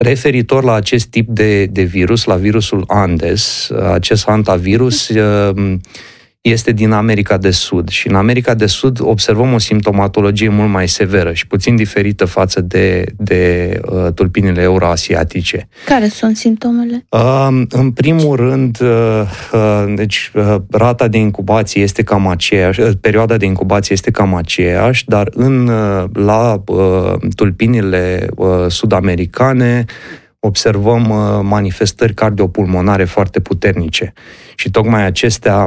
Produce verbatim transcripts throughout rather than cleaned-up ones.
Referitor la acest tip de, de virus, la virusul Andes, acest hantavirus este din America de Sud și în America de Sud observăm o simptomatologie mult mai severă și puțin diferită față de, de uh, tulpinile euroasiatice. Care sunt simptomele? Uh, în primul rând, uh, uh, deci uh, rata de incubație este cam aceeași, uh, perioada de incubație este cam aceeași, dar în uh, la uh, tulpinile uh, sud-americane observăm uh, manifestări cardiopulmonare foarte puternice și tocmai acestea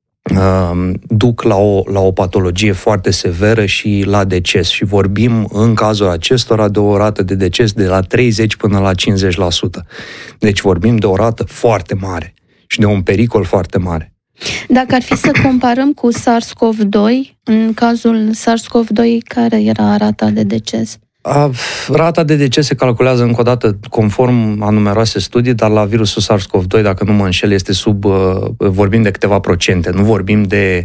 duc la o, la o patologie foarte severă și la deces. Și vorbim în cazul acestora de o rată de deces de la treizeci până la cincizeci la sută. Deci vorbim de o rată foarte mare și de un pericol foarte mare. Dacă ar fi să comparăm cu SARS-CoV doi, în cazul SARS-CoV doi, care era rata de deces? A, rata de deces se calculează încă o dată conform a numeroase studii, dar la virusul SARS-CoV doi, dacă nu mă înșel, este sub, vorbim de câteva procente, nu vorbim de,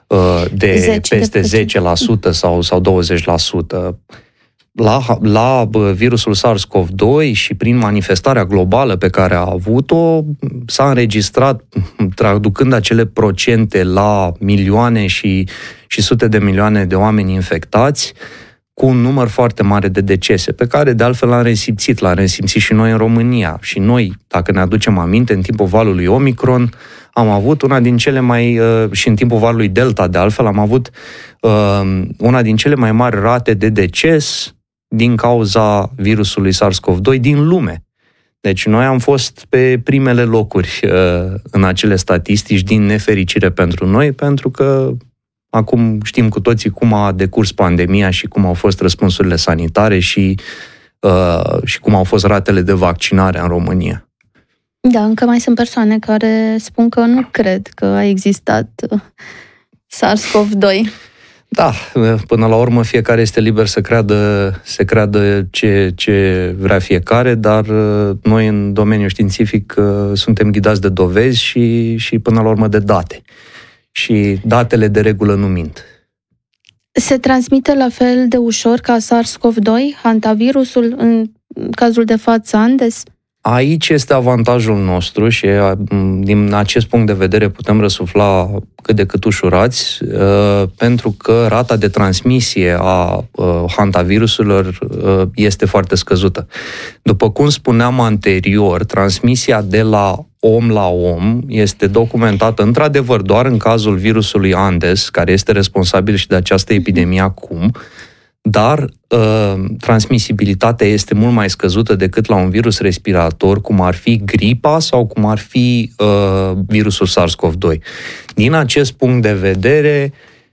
de zece, peste de zece la sută sau, sau douăzeci la sută. La, la virusul SARS-CoV doi și prin manifestarea globală pe care a avut-o, s-a înregistrat, traducând acele procente la milioane și, și sute de milioane de oameni infectați, cu un număr foarte mare de decese, pe care de altfel l-am resimțit, l-am resimțit și noi în România. Și noi, dacă ne aducem aminte, în timpul valului Omicron, am avut una din cele mai, și în timpul valului Delta, de altfel, am avut una din cele mai mari rate de deces din cauza virusului SARS-CoV doi din lume. Deci noi am fost pe primele locuri în acele statistici, din nefericire pentru noi, pentru că acum știm cu toții cum a decurs pandemia și cum au fost răspunsurile sanitare și, uh, și cum au fost ratele de vaccinare în România. Da, încă mai sunt persoane care spun că nu cred că a existat SARS-CoV doi. Da, până la urmă fiecare este liber să creadă, să creadă ce, ce vrea fiecare, dar noi în domeniul științific suntem ghidați de dovezi și, și până la urmă de date. Și datele de regulă nu mint. Se transmite la fel de ușor ca SARS-CoV doi, hantavirusul, în cazul de față Andes? Aici este avantajul nostru și din acest punct de vedere putem răsufla cât de cât ușurați, pentru că rata de transmisie a hantavirusurilor este foarte scăzută. După cum spuneam anterior, transmisia de la om la om este documentată într-adevăr doar în cazul virusului Andes, care este responsabil și de această epidemie acum, dar uh, transmisibilitatea este mult mai scăzută decât la un virus respirator, cum ar fi gripa sau cum ar fi uh, virusul SARS-CoV doi. Din acest punct de vedere,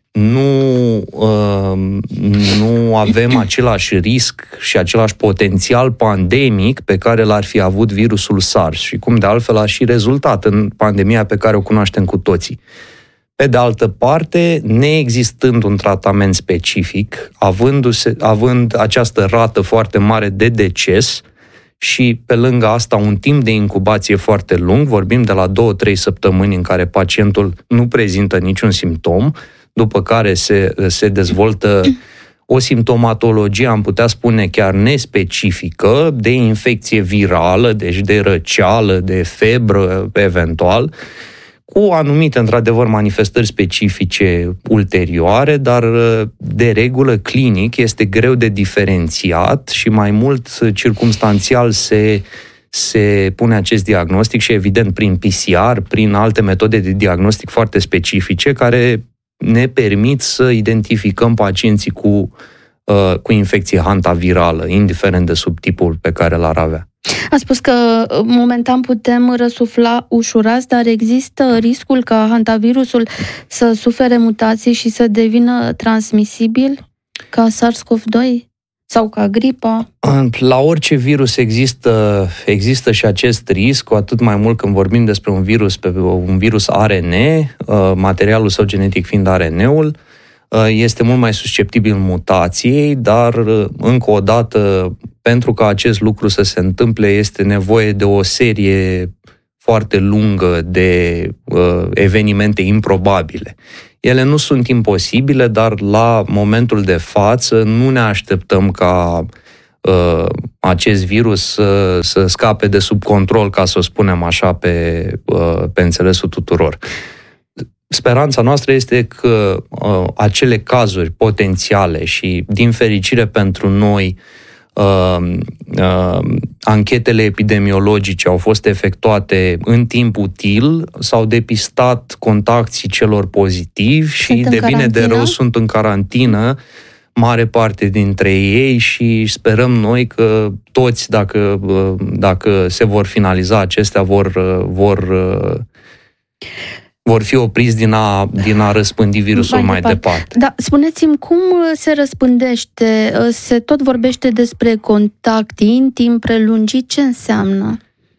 nu, uh, nu avem același risc și același potențial pandemic pe care l-ar fi avut virusul SARS și cum de altfel a și rezultat în pandemia pe care o cunoaștem cu toții. Pe de altă parte, neexistând un tratament specific, avându-se, având această rată foarte mare de deces și pe lângă asta un timp de incubație foarte lung, vorbim de la două-trei săptămâni în care pacientul nu prezintă niciun simptom, după care se, se dezvoltă o simptomatologie, am putea spune chiar nespecifică, de infecție virală, deci de răceală, de febră eventual, cu anumite, într-adevăr, manifestări specifice ulterioare, dar de regulă clinic este greu de diferențiat și mai mult circumstanțial se, se pune acest diagnostic și evident prin P C R, prin alte metode de diagnostic foarte specifice care ne permit să identificăm pacienții cu, uh, cu infecție hantavirală, indiferent de subtipul pe care l-ar avea. A spus că momentan putem răsufla ușurați, dar există riscul ca hantavirusul să sufere mutații și să devină transmisibil ca SARS-CoV doi sau ca gripa? La orice virus există, există și acest risc, cu atât mai mult când vorbim despre un virus, pe un virus R N A, materialul său genetic fiind R N A-ul, este mult mai susceptibil mutației, dar, încă o dată, pentru ca acest lucru să se întâmple, este nevoie de o serie foarte lungă de uh, evenimente improbabile. Ele nu sunt imposibile, dar la momentul de față nu ne așteptăm ca uh, acest virus să, să scape de sub control, ca să o spunem așa, pe, uh, pe înțelesul tuturor. Speranța noastră este că uh, acele cazuri potențiale și, din fericire pentru noi, uh, uh, anchetele epidemiologice au fost efectuate în timp util, s-au depistat contactii celor pozitivi și, de bine de rău, sunt în carantină, mare parte dintre ei, și sperăm noi că toți, dacă, dacă se vor finaliza acestea, vor, vor, vor fi opriți din a, din a răspândi virusul mai, mai departe. departe. Da, spuneți-mi, cum se răspândește? Se tot vorbește despre contact intim prelungit. Ce înseamnă?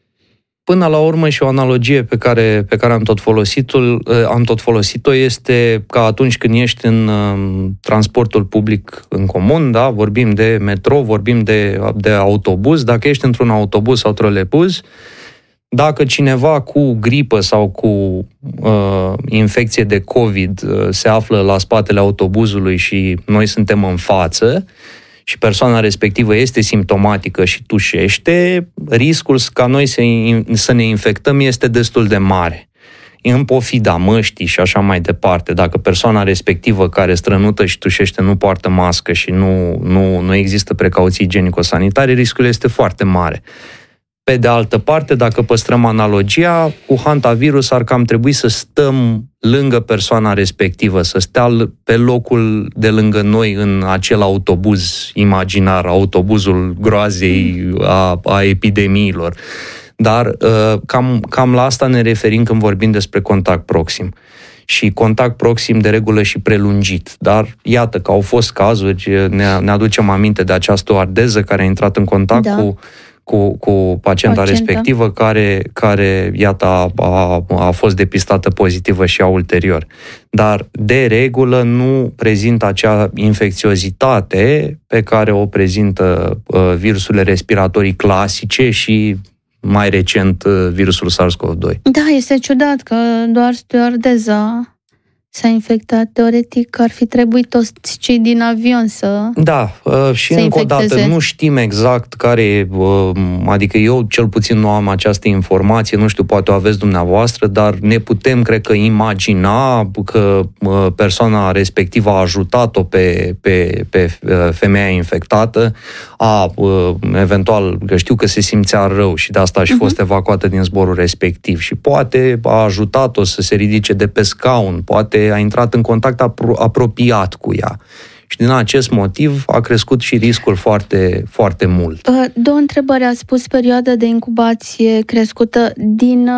Până la urmă, și o analogie pe care, pe care am tot folosit-o, am tot folosit-o este ca atunci când ești în uh, transportul public în comun, da? Vorbim de metro, vorbim de, de autobuz. Dacă ești într-un autobuz sau trolebuz, dacă cineva cu gripă sau cu uh, infecție de COVID uh, se află la spatele autobuzului și noi suntem în față, și persoana respectivă este simptomatică și tușește, riscul ca noi să, să ne infectăm este destul de mare. În pofida măștii și așa mai departe, dacă persoana respectivă care strănută și tușește nu poartă mască și nu, nu, nu există precauții igienico-sanitare, riscul este foarte mare. Pe de altă parte, dacă păstrăm analogia, cu hantavirus ar cam trebui să stăm lângă persoana respectivă, să stea pe locul de lângă noi în acel autobuz imaginar, autobuzul groazei a, a epidemiilor. Dar cam, cam la asta ne referim când vorbim despre contact proxim. Și contact proxim de regulă și prelungit. Dar iată că au fost cazuri, ne, ne aducem aminte de această oardeză care a intrat în contact da. cu Cu, cu pacienta, pacienta respectivă, care, care iată, a, a, a fost depistată pozitivă și a ulterior. Dar, de regulă, nu prezintă acea infecțiozitate pe care o prezintă uh, virusurile respiratorii clasice și, mai recent, uh, virusul SARS-CoV doi. Da, este ciudat că doar stewardeza s-a infectat. Teoretic ar fi trebuit toți cei din avion să Da, și să încă infecteze. o dată nu știm exact care, adică eu cel puțin nu am această informație, nu știu, poate o aveți dumneavoastră, dar ne putem, cred că, imagina că persoana respectivă a ajutat-o pe, pe, pe femeia infectată, a, eventual, că știu că se simțea rău și de asta a și uh-huh. fost evacuată din zborul respectiv și poate a ajutat-o să se ridice de pe scaun, poate a intrat în contact apro- apropiat cu ea. Și din acest motiv a crescut și riscul foarte, foarte mult. Două întrebări. A spus perioada de incubație crescută. Din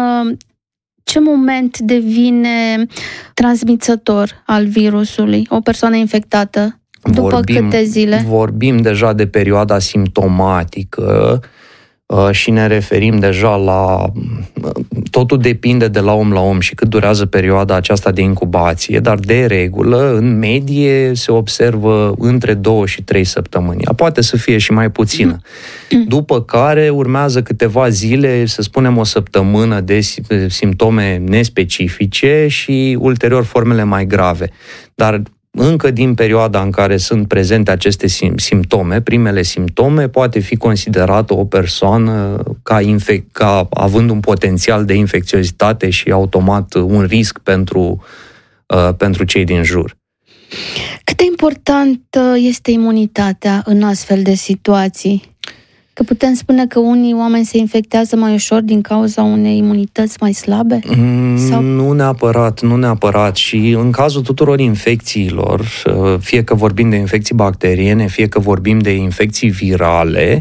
ce moment devine transmițător al virusului o persoană infectată? După vorbim, câte zile? Vorbim deja de perioada simptomatică și ne referim deja la... Totul depinde de la om la om și cât durează perioada aceasta de incubație, dar de regulă, în medie, se observă între două și trei săptămâni. Poate să fie și mai puțină. După care urmează câteva zile, să spunem o săptămână de simptome nespecifice și ulterior formele mai grave. Dar încă din perioada în care sunt prezente aceste simptome, primele simptome, poate fi considerată o persoană ca, infec- ca având un potențial de infecțiozitate și automat un risc pentru, uh, pentru cei din jur. Cât de importantă este imunitatea în astfel de situații? Că putem spune că unii oameni se infectează mai ușor din cauza unei imunități mai slabe? Sau? Nu neapărat, nu neapărat. Și în cazul tuturor infecțiilor, fie că vorbim de infecții bacteriene, fie că vorbim de infecții virale,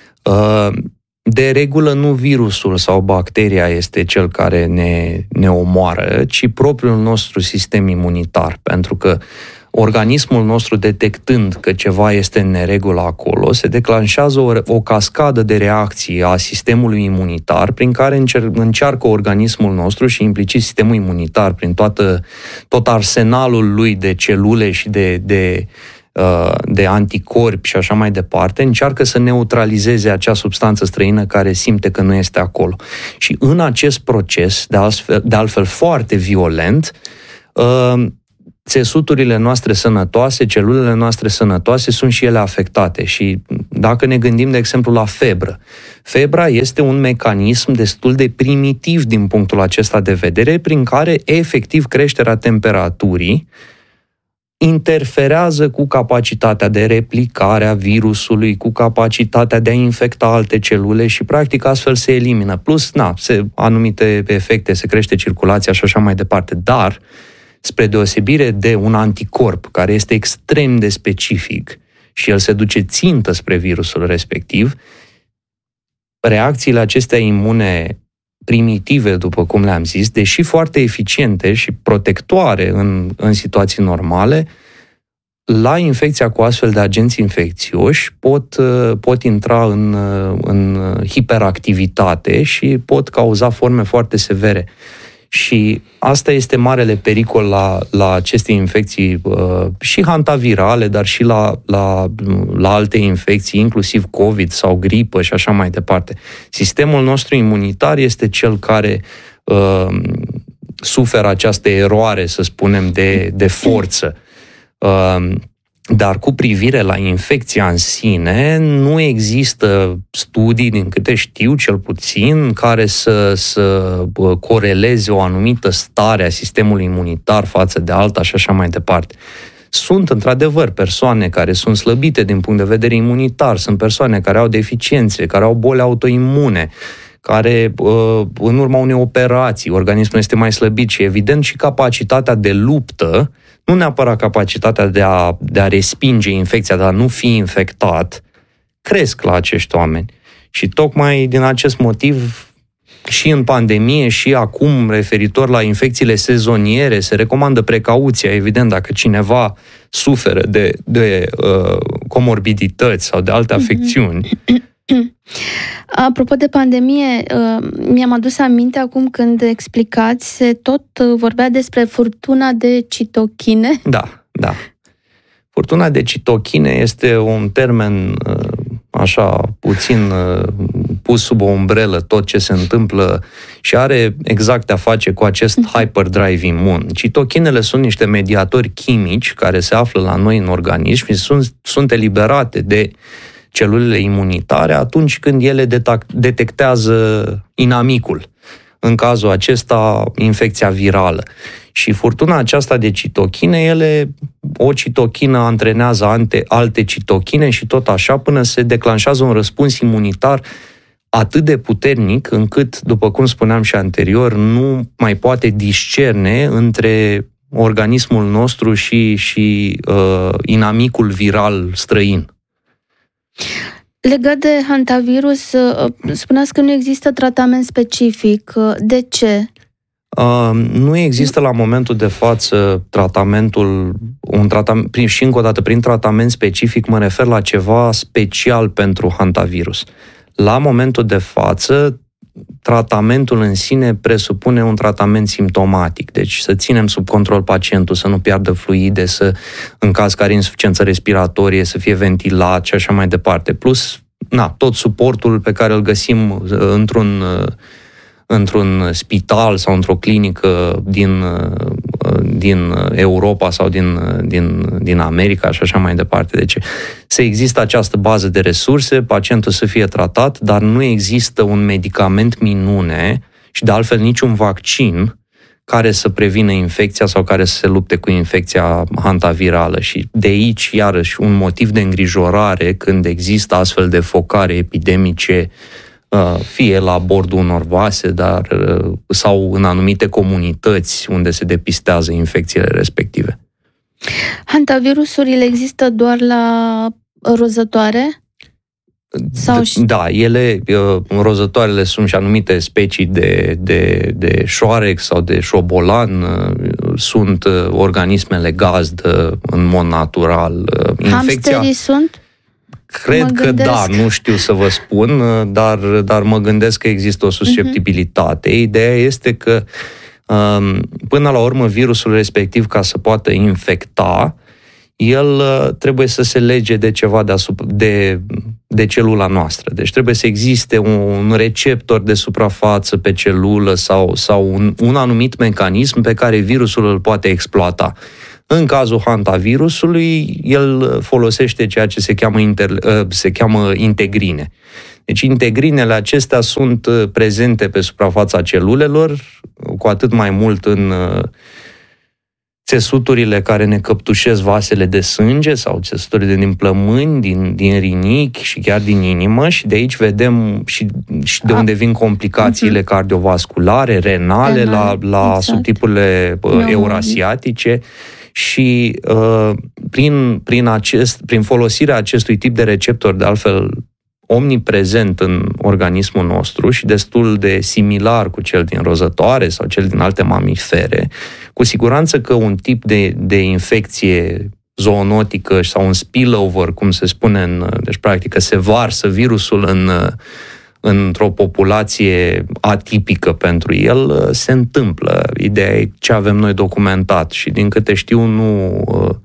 de regulă nu virusul sau bacteria este cel care ne, ne omoară, ci propriul nostru sistem imunitar. Pentru că organismul nostru, detectând că ceva este în neregulă acolo, se declanșează o, o cascadă de reacții a sistemului imunitar prin care încer, încearcă organismul nostru și implicit sistemul imunitar prin toată, tot arsenalul lui de celule și de, de, de anticorpi și așa mai departe, încearcă să neutralizeze acea substanță străină care simte că nu este acolo. Și în acest proces, de altfel, de altfel foarte violent, țesuturile noastre sănătoase, celulele noastre sănătoase sunt și ele afectate. Și dacă ne gândim, de exemplu, la febră, febra este un mecanism destul de primitiv din punctul acesta de vedere, prin care efectiv creșterea temperaturii interferează cu capacitatea de replicare a virusului, cu capacitatea de a infecta alte celule și practic astfel se elimină. Plus, na, se, anumite efecte, se crește circulația și așa mai departe. Dar, spre deosebire de un anticorp care este extrem de specific și el se duce țintă spre virusul respectiv, reacțiile acestea imune primitive, după cum le-am zis, deși foarte eficiente și protectoare în, în situații normale, la infecția cu astfel de agenți infecțioși pot, pot intra în, în hiperactivitate și pot cauza forme foarte severe. Și asta este marele pericol la, la aceste infecții, uh, și hantavirale, dar și la, la, la alte infecții, inclusiv COVID sau gripă și așa mai departe. Sistemul nostru imunitar este cel care uh, suferă această eroare, să spunem, de, de forță. Uh, Dar cu privire la infecția în sine, nu există studii, din câte știu cel puțin, care să, să coreleze o anumită stare a sistemului imunitar față de alta și așa mai departe. Sunt, într-adevăr, persoane care sunt slăbite din punct de vedere imunitar, sunt persoane care au deficiențe, care au boli autoimune, care, în urma unei operații, organismul este mai slăbit și, evident, și capacitatea de luptă, nu neapărat capacitatea de a, de a respinge infecția, dar nu fi infectat, cresc la acești oameni. Și tocmai din acest motiv, și în pandemie, și acum, referitor la infecțiile sezoniere, se recomandă precauția, evident, dacă cineva suferă de, de uh, comorbidități sau de alte afecțiuni. Apropo de pandemie, mi-am adus aminte acum când explicați, se tot vorbea despre furtuna de citochine. Da, da. Furtuna de citochine este un termen așa puțin pus sub o umbrelă tot ce se întâmplă și are exact de a face cu acest hyperdrive imun. Citochinele sunt niște mediatori chimici care se află la noi în organism și sunt, sunt eliberate de celulele imunitare atunci când ele detectează inamicul. În cazul acesta, infecția virală. Și furtuna aceasta de citochine, ele, o citochină antrenează ante, alte citochine și tot așa până se declanșează un răspuns imunitar atât de puternic încât, după cum spuneam și anterior, nu mai poate discerne între organismul nostru și, și uh, inamicul viral străin. Legat de hantavirus, spuneați că nu există tratament specific. De ce? Uh, nu există la momentul de față tratamentul, un tratament, prin, și încă o dată, prin tratament specific mă refer la ceva special pentru hantavirus. La momentul de față, tratamentul în sine presupune un tratament simptomatic, deci să ținem sub control pacientul, să nu piardă fluide, să, în caz că are insuficiență respiratorie, să fie ventilat și așa mai departe. Plus, na, tot suportul pe care îl găsim într-un, într-un spital sau într-o clinică din, din Europa sau din, din, din America și așa mai departe. Deci să există această bază de resurse, pacientul să fie tratat, dar nu există un medicament minune și de altfel niciun vaccin care să prevină infecția sau care să se lupte cu infecția hantavirală. Și de aici, iarăși, un motiv de îngrijorare când există astfel de focare epidemice, fie la bordul unor vase, dar, sau în anumite comunități unde se depistează infecțiile respective. Hantavirusurile există doar la rozătoare? Sau... Da, ele, rozătoarele sunt și anumite specii de, de, de șoarec sau de șobolan, sunt organismele gazdă în mod natural. Infecția... Hamsterii sunt? Cred că da, nu știu să vă spun, dar, dar mă gândesc că există o susceptibilitate. Uh-huh. Ideea este că până la urmă virusul respectiv, ca să poată infecta, el trebuie să se lege de ceva deasupra, de, de celula noastră. Deci trebuie să existe un receptor de suprafață pe celulă sau, sau un, un anumit mecanism pe care virusul îl poate exploata. În cazul hantavirusului, el folosește ceea ce se cheamă, inter, se cheamă integrine. Deci integrinele acestea sunt prezente pe suprafața celulelor, cu atât mai mult în țesuturile care ne căptușesc vasele de sânge sau țesuturile din plămâni, din, din rinichi și chiar din inimă, și de aici vedem și, și de unde vin complicațiile uh-huh. cardiovasculare, renale, renale la, la exact. subtipurile uh, eurasiatice. Și uh, prin, prin, acest, prin folosirea acestui tip de receptor, de altfel omniprezent în organismul nostru și destul de similar cu cel din rozătoare sau cel din alte mamifere, cu siguranță că un tip de, de infecție zoonotică sau un spillover, cum se spune, în, deci practic se varsă virusul în, într-o populație atipică pentru el, se întâmplă. Ideea e ce avem noi documentat și din câte știu nu...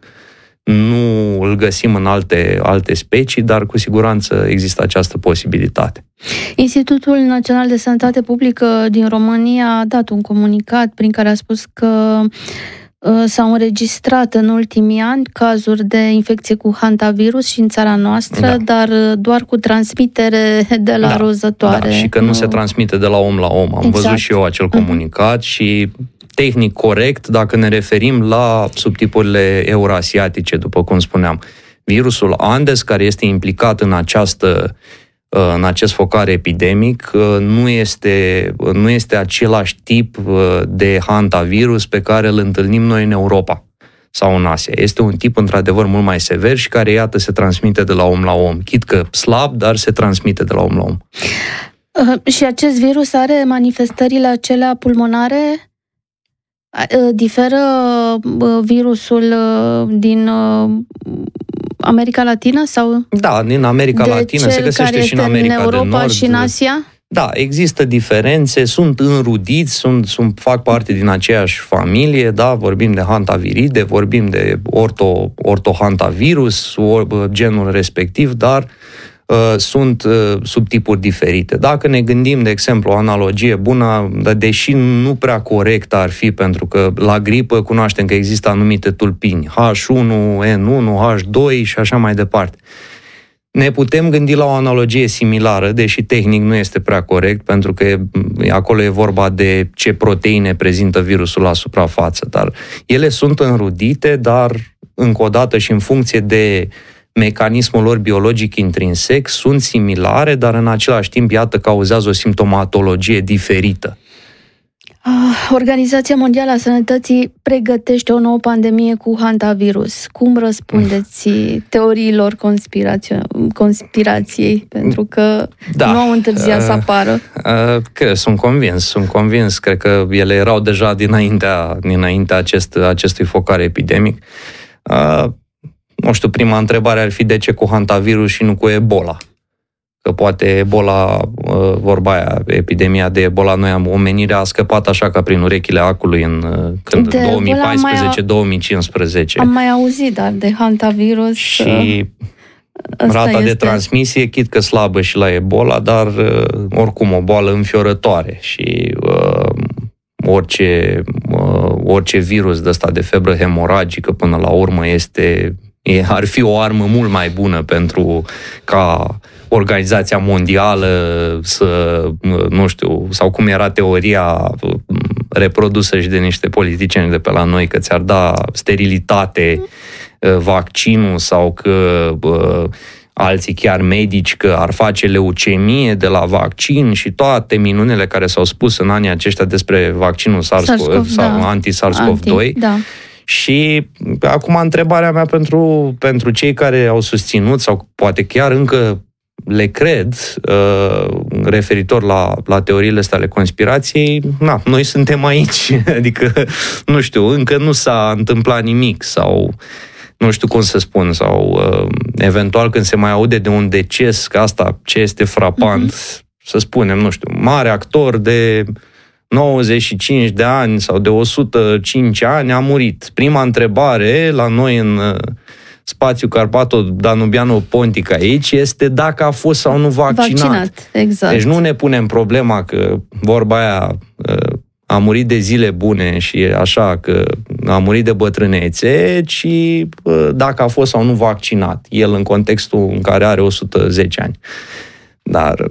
Nu îl găsim în alte, alte specii, dar cu siguranță există această posibilitate. Institutul Național de Sănătate Publică din România a dat un comunicat prin care a spus că uh, s-au înregistrat în ultimii ani cazuri de infecție cu hantavirus și în țara noastră, da. dar doar cu transmitere de la da, rozătoare. Da, și că nu, nu se transmite de la om la om. Am exact. văzut și eu acel comunicat uh-huh. și... tehnic corect, dacă ne referim la subtipurile eurasiatice, după cum spuneam. Virusul Andes, care este implicat în, această, în acest focar epidemic, nu este, nu este același tip de hantavirus pe care îl întâlnim noi în Europa sau în Asia. Este un tip, într-adevăr, mult mai sever și care, iată, se transmite de la om la om. Chit că slab, dar se transmite de la om la om. Uh, și acest virus are manifestările acelea pulmonare? Diferă virusul din America Latină? Sau da, din America de Latină se găsește și în America în Europa de Nord. Și în Asia? Da, există diferențe, sunt înrudiți, sunt, sunt, fac parte din aceeași familie, da, vorbim de hantaviride, vorbim de orto, ortohantavirus, genul respectiv, dar uh, sunt uh, subtipuri diferite. Dacă ne gândim, de exemplu, o analogie bună, deși nu prea corectă ar fi, pentru că la gripă cunoaștem că există anumite tulpini, H unu N unu, H doi și așa mai departe. Ne putem gândi la o analogie similară, deși tehnic nu este prea corect, pentru că acolo e vorba de ce proteine prezintă virusul la suprafață, dar ele sunt înrudite, dar încă o dată și în funcție de mecanismul lor biologic intrinsec, sunt similare, dar în același timp, iată, cauzează o simptomatologie diferită. Organizația Mondială a Sănătății pregătește o nouă pandemie cu hantavirus. Cum răspundeți teoriilor conspirației? Pentru că da. nu au întârziat uh, să apară. Uh, cred, sunt convins, sunt convins. Cred că ele erau deja dinaintea, dinaintea acest, acestui focar epidemic. Uh, nu știu, prima întrebare ar fi de ce cu hantavirus și nu cu Ebola? Că poate Ebola, vorba aia, epidemia de Ebola, noi omenirea a scăpat așa ca prin urechile acului în când, două mii paisprezece două mii cincisprezece. Am mai auzit, dar de hantavirus... Și rata este... de transmisie, chit că slabă și la Ebola, dar oricum o boală înfiorătoare și uh, orice, uh, orice virus de ăsta de febră hemoragică până la urmă este... E, ar fi o armă mult mai bună pentru ca Organizația Mondială să, nu știu, sau cum era teoria reprodusă și de niște politicieni de pe la noi, că ți-ar da sterilitate vaccinul sau că uh, alții chiar medici că ar face leucemie de la vaccin și toate minunile care s-au spus în anii aceștia despre vaccinul SARS-CoV sau da. anti-SARS-CoV doi. Anti, da. Și acum întrebarea mea pentru, pentru cei care au susținut sau poate chiar încă le cred uh, referitor la, la teoriile astea ale conspirației, na, noi suntem aici, adică, nu știu, încă nu s-a întâmplat nimic sau nu știu cum să spun, sau uh, eventual când se mai aude de un deces, că asta ce este frapant, mm-hmm. să spunem, nu știu, mare actor de nouăzeci și cinci de ani sau de o sută cinci ani a murit. Prima întrebare la noi în spațiul Carpato-Danubiano-Pontic aici este dacă a fost sau nu vaccinat. Vaccinat, exact. Deci nu ne punem problema că vorba aia a murit de zile bune și așa, că a murit de bătrânețe, ci dacă a fost sau nu vaccinat. El în contextul în care are o sută zece ani. Dar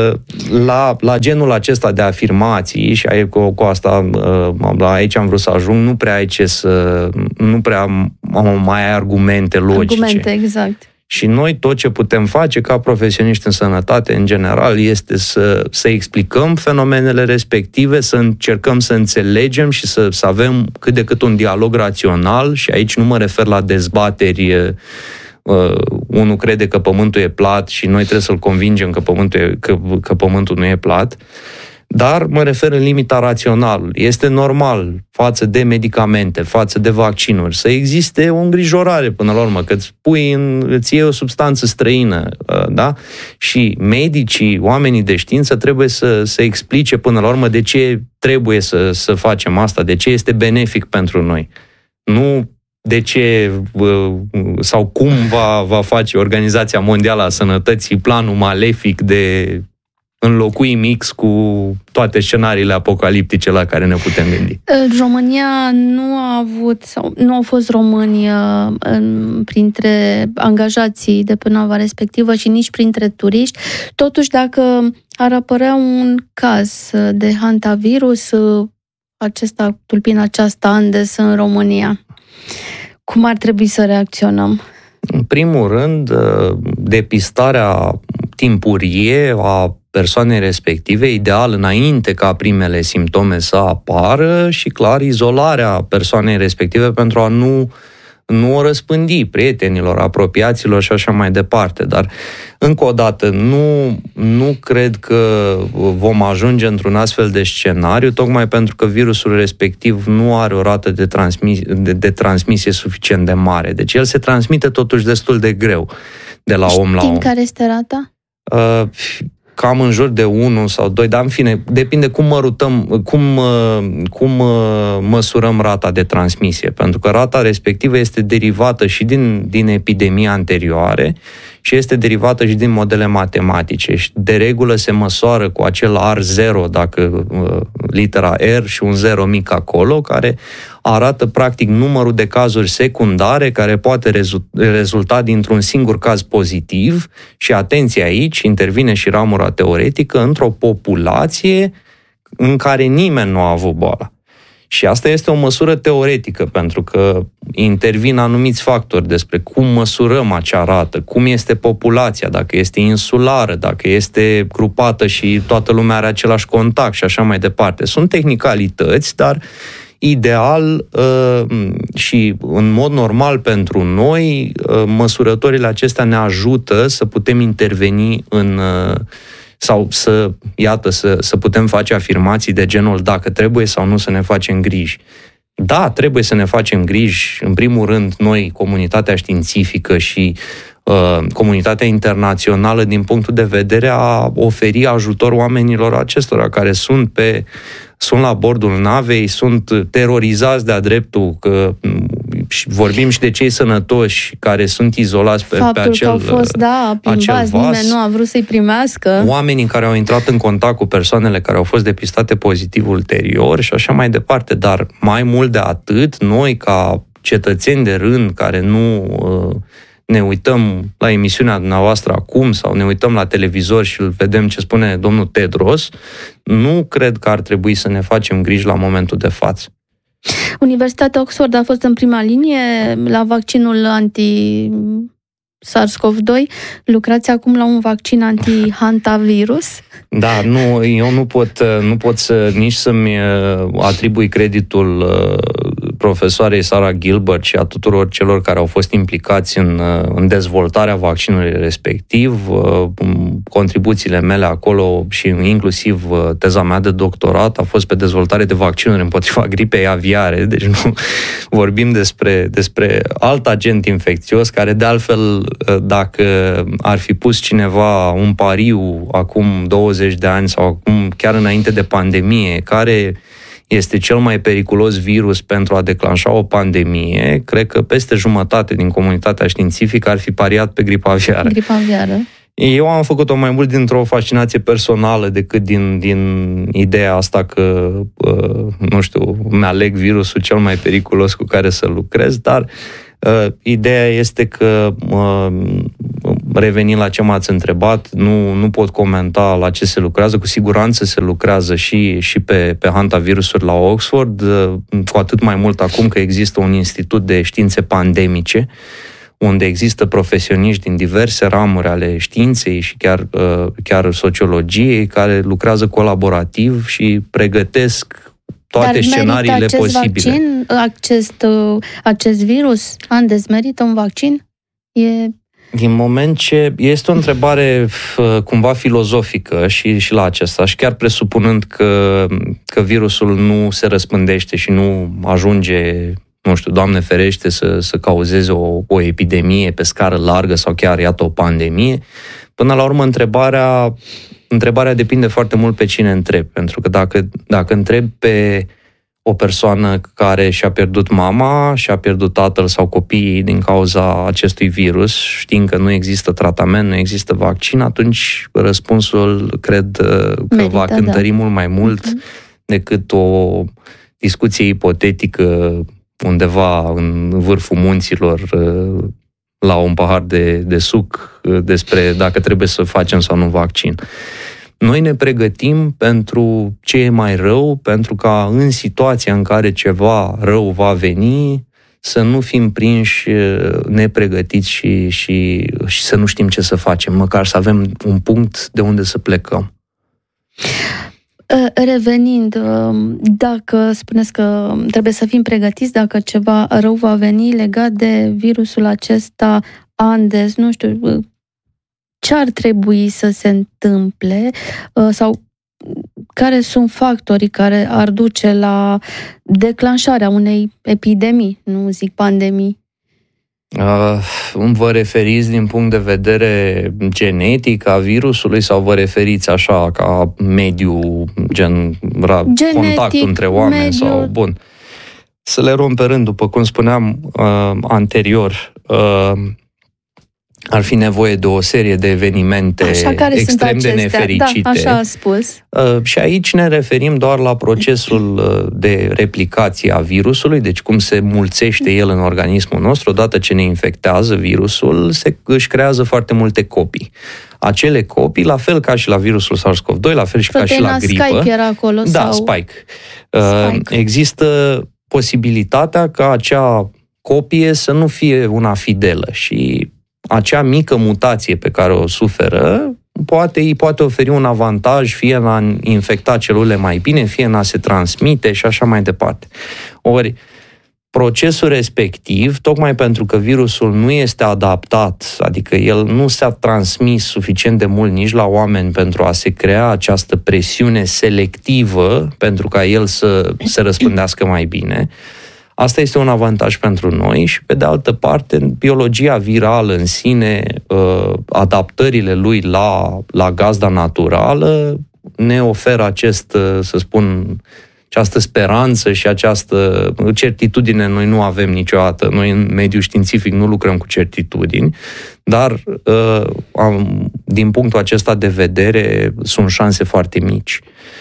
la, la genul acesta de afirmații, și aici, cu, cu asta aici am vrut să ajung, nu prea ai ce să... nu prea mai ai argumente logice. Argumente, exact. Și noi tot ce putem face ca profesioniști în sănătate, în general, este să, să explicăm fenomenele respective, să încercăm să înțelegem și să, să avem cât de cât un dialog rațional, și aici nu mă refer la dezbateri. Uh, unul crede că pământul e plat și noi trebuie să-l convingem că pământul, e, că, că pământul nu e plat, dar mă refer în limita raționalului. Este normal față de medicamente, față de vaccinuri, să existe o îngrijorare până la urmă, că îți pui în, îți iei o substanță străină, da? Și medicii, oamenii de știință trebuie să, să explice până la urmă de ce trebuie să, să facem asta, de ce este benefic pentru noi. Nu de ce sau cum va, va face Organizația Mondială a Sănătății planul malefic de înlocui mix cu toate scenariile apocaliptice la care ne putem gândi. România nu a avut, sau nu au fost români în, printre angajații de pe nava respectivă și nici printre turiști. Totuși, dacă ar apărea un caz de hantavirus, acesta, tulpina aceasta Andes în România, cum ar trebui să reacționăm? În primul rând, depistarea timpurie a persoanei respective, ideal înainte ca primele simptome să apară, și clar izolarea persoanei respective pentru a nu, nu o răspândi prietenilor, apropiaților și așa mai departe. Dar, încă o dată, nu, nu cred că vom ajunge într-un astfel de scenariu, tocmai pentru că virusul respectiv nu are o rată de, transmis, de, de transmisie suficient de mare. Deci el se transmite totuși destul de greu de la om la om. Știm care este rata? Uh, cam în jur de unu sau doi, dar în fine, depinde cum mărutăm, cum, cum măsurăm rata de transmisie, pentru că rata respectivă este derivată și din, din epidemii anterioare și este derivată și din modele matematice și de regulă se măsoară cu acel R zero, dacă litera R și un zero mic acolo, care arată practic numărul de cazuri secundare care poate rezulta dintr-un singur caz pozitiv și, atenție aici, intervine și ramura teoretică, într-o populație în care nimeni nu a avut boala. Și asta este o măsură teoretică, pentru că intervin anumiți factori despre cum măsurăm acea rată, cum este populația, dacă este insulară, dacă este grupată și toată lumea are același contact și așa mai departe. Sunt tehnicalități, dar ideal și în mod normal pentru noi, măsurătorile acestea ne ajută să putem interveni în sau să, iată, să, să putem face afirmații de genul dacă trebuie sau nu să ne facem griji. Da, trebuie să ne facem griji, în primul rând, noi, comunitatea științifică și uh, comunitatea internațională, din punctul de vedere a oferi ajutor oamenilor acestora care sunt pe sunt la bordul navei, sunt terorizați de-a dreptul, că și vorbim și de cei sănătoși care sunt izolați pe, Faptul pe acel, că au fost, da, plimbați, nimeni nu a vrut să-i primească. Oamenii care au intrat în contact cu persoanele care au fost depistate pozitiv ulterior și așa mai departe. Dar mai mult de atât, noi ca cetățeni de rând care nu uh, ne uităm la emisiunea dumneavoastră acum sau ne uităm la televizor și îl vedem ce spune domnul Tedros, nu cred că ar trebui să ne facem griji la momentul de față. Universitatea Oxford a fost în prima linie la vaccinul anti-SARS-C o V doi. Lucrați acum la un vaccin anti-hantavirus? Da, nu, eu nu pot, nu pot să, nici să-mi atribui creditul profesoarei Sarah Gilbert și a tuturor celor care au fost implicați în, în dezvoltarea vaccinului respectiv. Contribuțiile mele acolo și inclusiv teza mea de doctorat a fost pe dezvoltare de vaccinuri împotriva gripei aviare, deci nu vorbim despre, despre alt agent infecțios care, de altfel, dacă ar fi pus cineva un pariu acum douăzeci de ani sau acum chiar înainte de pandemie, care este cel mai periculos virus pentru a declanșa o pandemie, cred că peste jumătate din comunitatea științifică ar fi pariat pe gripa aviară. Gripa aviară. Eu am făcut-o mai mult dintr-o fascinație personală decât din, din ideea asta că, nu știu, mi-aleg virusul cel mai periculos cu care să lucrez, dar ideea este că, revenind la ce m-ați întrebat, nu, nu pot comenta la ce se lucrează. Cu siguranță se lucrează și, și pe, pe hantavirusuri la Oxford, cu atât mai mult acum că există un institut de științe pandemice, unde există profesioniști din diverse ramuri ale științei și chiar, chiar sociologiei, care lucrează colaborativ și pregătesc toate Dar scenariile acest posibile. Vaccin, acest, acest virus, Andes, merită un vaccin? E... Din moment ce este o întrebare cumva filozofică și, și la acesta, și chiar presupunând că, că virusul nu se răspândește și nu ajunge, nu știu, Doamne ferește, să, să cauzeze o, o epidemie pe scară largă sau chiar, iată, o pandemie, până la urmă întrebarea, întrebarea depinde foarte mult pe cine întrebi, pentru că dacă, dacă întrebi pe o persoană care și-a pierdut mama, și-a pierdut tatăl sau copiii din cauza acestui virus, știind că nu există tratament, nu există vaccin, atunci răspunsul cred că Merită, va cântări da. mult mai mult uh-huh. decât o discuție ipotetică undeva în vârful munților la un pahar de, de suc despre dacă trebuie să facem sau nu vaccin. Noi ne pregătim pentru ce e mai rău, pentru ca în situația în care ceva rău va veni, să nu fim prinși nepregătiți și, și, și să nu știm ce să facem, măcar să avem un punct de unde să plecăm. Revenind, dacă spuneți că trebuie să fim pregătiți dacă ceva rău va veni legat de virusul acesta Andes, nu știu, ce ar trebui să se întâmple sau care sunt factorii care ar duce la declanșarea unei epidemii, nu zic pandemii? Uh, vă referiți din punct de vedere genetic a virusului sau vă referiți așa ca mediu, gen genetic, contact între oameni? Mediu... sau bun. Să le luăm pe rând, după cum spuneam uh, anterior, uh, ar fi nevoie de o serie de evenimente așa, extrem de nefericite. Da, așa a spus. Uh, și aici ne referim doar la procesul de replicație a virusului, deci cum se mulțește el în organismul nostru. Odată ce ne infectează virusul, se, își creează foarte multe copii. Acele copii, la fel ca și la virusul SARS-CoV doi, la fel și Proteina ca și la gripă. Spike era acolo? Da, sau... Spike. Uh, Spike. Există posibilitatea ca acea copie să nu fie una fidelă și acea mică mutație pe care o suferă poate, îi poate oferi un avantaj fie în a infecta celulele mai bine, fie în a se transmite și așa mai departe. Ori, procesul respectiv, tocmai pentru că virusul nu este adaptat, adică el nu s-a transmis suficient de mult nici la oameni pentru a se crea această presiune selectivă pentru ca el să se răspândească mai bine, asta este un avantaj pentru noi și, pe de altă parte, biologia virală în sine, adaptările lui la, la gazda naturală, ne oferă acest, să spun, această speranță și această certitudine. Noi nu avem niciodată. Noi, în mediul științific, nu lucrăm cu certitudini, dar, din punctul acesta de vedere, sunt șanse foarte mici.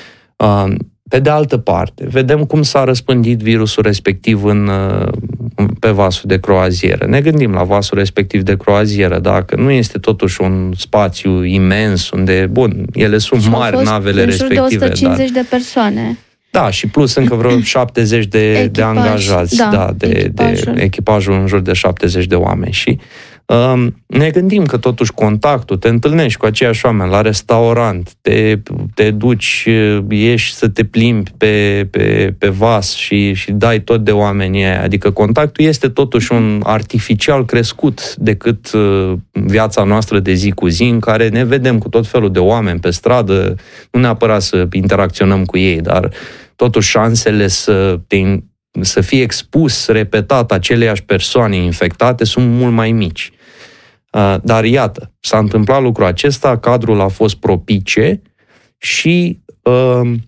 Pe de altă parte, vedem cum s-a răspândit virusul respectiv în, pe vasul de croazieră. Ne gândim la vasul respectiv de croazieră, dacă nu este totuși un spațiu imens unde, bun, ele sunt și mari, navele respective. de o sută cincizeci dar, de persoane. Da, și plus încă vreo șaptezeci de, Echipaj, de angajați, da, da de, echipajul. de echipajul în jur de șaptezeci de oameni și Um, ne gândim că totuși contactul, te întâlnești cu aceiași oameni la restaurant, te, te duci, ieși să te plimbi pe, pe, pe vas și, și dai tot de oamenii aia. Adică contactul este totuși un artificial crescut decât uh, viața noastră de zi cu zi, în care ne vedem cu tot felul de oameni pe stradă, nu neapărat să interacționăm cu ei, dar totuși șansele să te să fie expus repetat aceleiași persoane infectate sunt mult mai mici. Dar iată, s-a întâmplat lucrul acesta, cadrul a fost propice și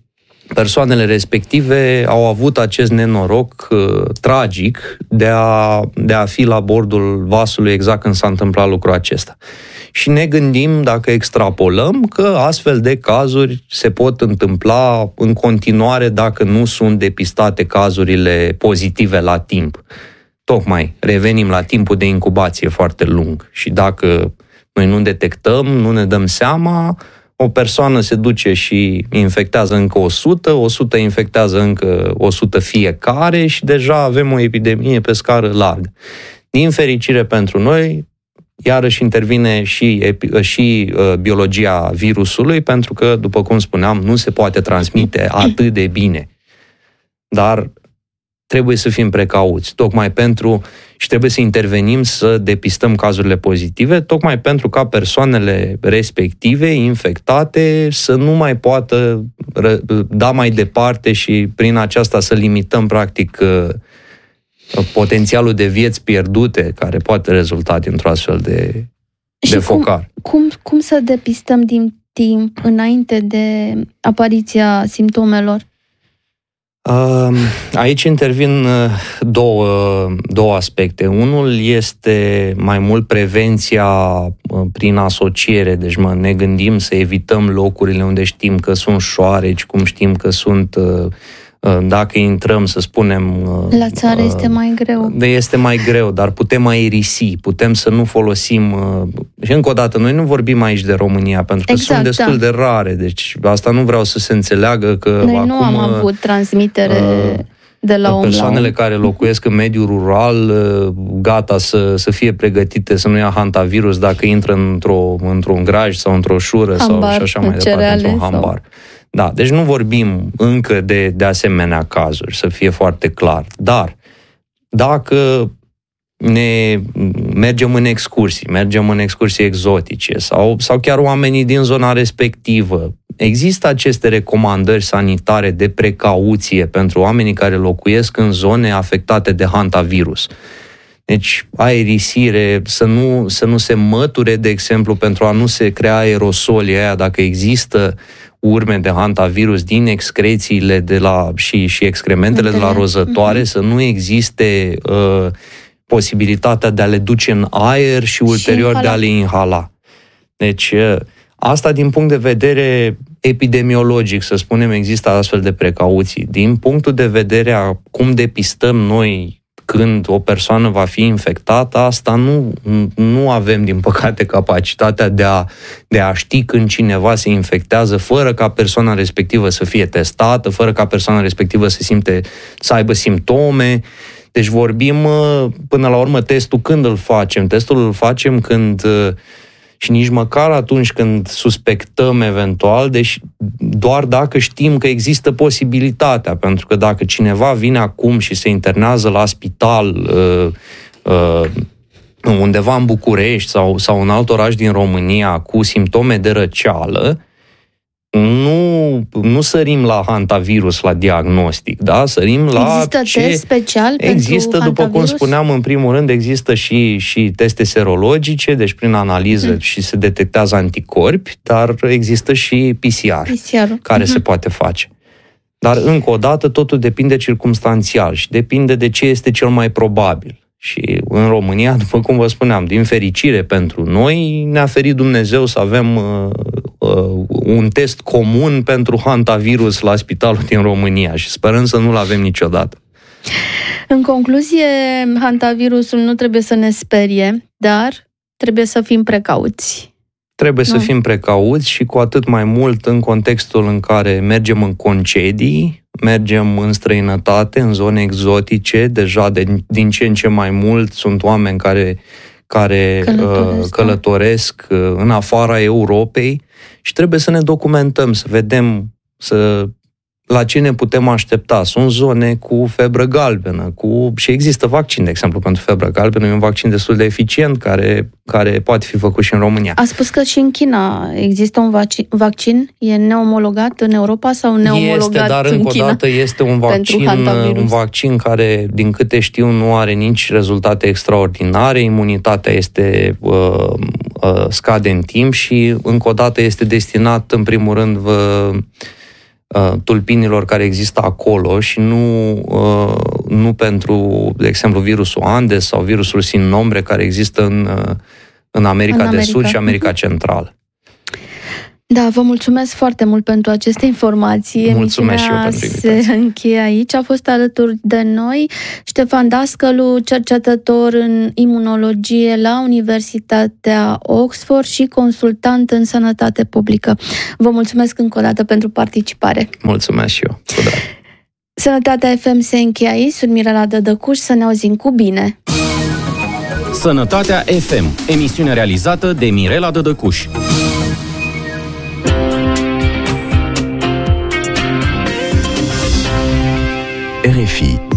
persoanele respective au avut acest nenoroc uh, tragic de a, de a fi la bordul vasului exact când s-a întâmplat lucrul acesta. Și ne gândim, dacă extrapolăm, că astfel de cazuri se pot întâmpla în continuare dacă nu sunt depistate cazurile pozitive la timp. Tocmai revenim la timpul de incubație foarte lung și dacă noi nu detectăm, nu ne dăm seama, o persoană se duce și infectează încă o sută, o sută infectează încă o sută fiecare și deja avem o epidemie pe scară largă. Din fericire pentru noi, iarăși intervine și, și uh, biologia virusului, pentru că, după cum spuneam, nu se poate transmite atât de bine. Dar trebuie să fim precauți, tocmai pentru, și trebuie să intervenim să depistăm cazurile pozitive, tocmai pentru ca persoanele respective, infectate, să nu mai poată da mai departe și prin aceasta să limităm, practic, potențialul de vieți pierdute care poate rezulta dintr-o astfel de, de focar. Cum, cum, cum să depistăm din timp înainte de apariția simptomelor? Aici intervin două, două aspecte. Unul este mai mult prevenția prin asociere, deci mă, ne gândim să evităm locurile unde știm că sunt șoareci, cum știm că sunt, dacă intrăm, să spunem... La țară este mai greu. Este mai greu, dar putem aerisi, putem să nu folosim... Și încă o dată, noi nu vorbim aici de România, pentru că exact, sunt destul da. de rare, deci asta nu vreau să se înțeleagă că noi acum... nu am avut transmitere uh, de la om persoanele la om. care locuiesc în mediul rural, gata să, să fie pregătite să nu ia hantavirus dacă intră într-o, într-un graj sau într-o șură hambar, sau și așa mai departe, într-un hambar. Sau... Da, deci nu vorbim încă de, de asemenea cazuri, să fie foarte clar. Dar dacă ne mergem în excursii, mergem în excursii exotice sau, sau chiar oamenii din zona respectivă, există aceste recomandări sanitare de precauție pentru oamenii care locuiesc în zone afectate de hantavirus. Deci, aerisire, să nu, să nu se măture, de exemplu, pentru a nu se crea aerosoli aia, dacă există urme de hantavirus din excrețiile de la, și, și excrementele de la rozătoare, uh-huh. să nu existe uh, posibilitatea de a le duce în aer și ulterior și de a le inhala. Deci, uh, asta din punct de vedere epidemiologic, să spunem, există astfel de precauții. Din punctul de vedere a cum depistăm noi când o persoană va fi infectată, asta nu, nu avem, din păcate, capacitatea de a, de a ști când cineva se infectează, fără ca persoana respectivă să fie testată, fără ca persoana respectivă să simte, să aibă simptome. Deci vorbim, până la urmă, testul când îl facem? Testul îl facem când... Și nici măcar atunci când suspectăm eventual, deci doar dacă știm că există posibilitatea, pentru că dacă cineva vine acum și se internează la spital uh, uh, undeva în București sau, sau în alt oraș din România cu simptome de răceală, nu, nu sărim la hantavirus, la diagnostic, da? Sărim la există ce... test special există, pentru după cum spuneam, în primul rând, există și, și teste serologice, deci prin analiză mm. și se detectează anticorpi, dar există și P C R, P C R. care mm-hmm. se poate face. Dar, încă o dată, totul depinde circumstanțial și depinde de ce este cel mai probabil. Și în România, după cum vă spuneam, din fericire pentru noi, ne-a ferit Dumnezeu să avem uh, uh, un test comun pentru hantavirus la spitalul din România și sperăm să nu-l avem niciodată. În concluzie, hantavirusul nu trebuie să ne sperie, dar trebuie să fim precauți. Trebuie nu. să fim precauți și cu atât mai mult în contextul în care mergem în concedii, mergem în străinătate, în zone exotice, deja de, din ce în ce mai mult sunt oameni care, care călătoresc, uh, călătoresc uh, în afara Europei și trebuie să ne documentăm, să vedem să, la ce ne putem aștepta. Sunt zone cu febră galbenă, cu, și există vaccin, de exemplu, pentru febră galbenă, e un vaccin destul de eficient care, care poate fi făcut și în România. A spus că și în China există un vaccin, e neomologat în Europa sau neomologat este, dar în încă China? o dată este un vaccin, un vaccin care, din câte știu, nu are nici rezultate extraordinare, imunitatea este uh, uh, scade în timp și, încă o dată, este destinat, în primul rând, vă, tulpinilor care există acolo și nu, nu pentru, de exemplu, virusul Andes sau virusul sin nombre care există în, în America în de America. Sud și America Centrală. Da, vă mulțumesc foarte mult pentru aceste informații. Mulțumesc și eu pentru invitație. Se încheie aici. A fost alături de noi Ștefan Dascălu, cercetător în imunologie la Universitatea Oxford și consultant în sănătate publică. Vă mulțumesc încă o dată pentru participare. Mulțumesc și eu. Cu drag. Sănătatea F M se încheie aici. Sunt Mirela Dădăcuș. Să ne auzim cu bine. Sănătatea F M, emisiune realizată de Mirela Dădăcuș. R F I